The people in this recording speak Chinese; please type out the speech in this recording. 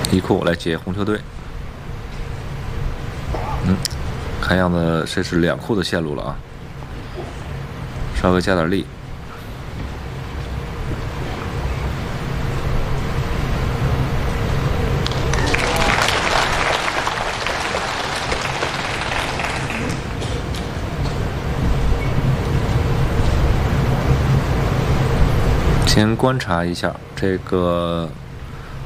一库来解红球队。看样子这是2库的线路了啊，稍微加点力。先观察一下这个